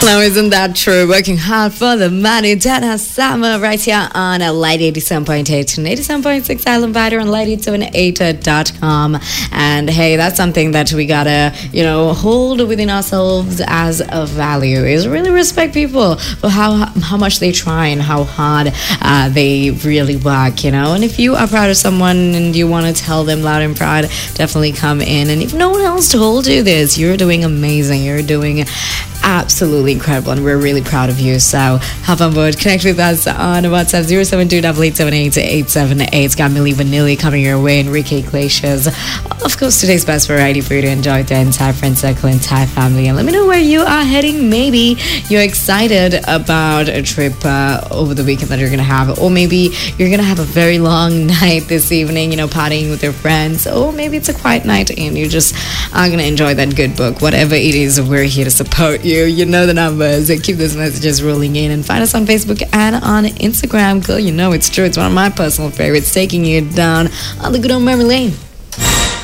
Now, isn't that true? Working hard for the money. Dana Summer right here on Lady 87.8 and 87.6 Island Vider and Lady78.com. And hey, that's something that we gotta, hold within ourselves as a value is really respect people for how much they try and how hard they really work, And if you are proud of someone and you want to tell them loud and proud, definitely come in. And if no one else told you this, you're doing amazing. You're doing absolutely incredible, and we're really proud of you. So hop on board, connect with us on WhatsApp 072-878-878. Got Milli Vanilli coming your way, Enrique Iglesias. Of course, today's best variety for you to enjoy the entire friend circle, entire family. And let me know where you are heading. Maybe you're excited about a trip over the weekend that you're gonna have, or maybe you're gonna have a very long night this evening, partying with your friends, or maybe it's a quiet night and you just are gonna enjoy that good book. Whatever it is, we're here to support you. You know the numbers. Keep those messages rolling in, and find us on Facebook and on Instagram. Girl, it's true. It's one of my personal favorites, taking you down on the good old memory lane.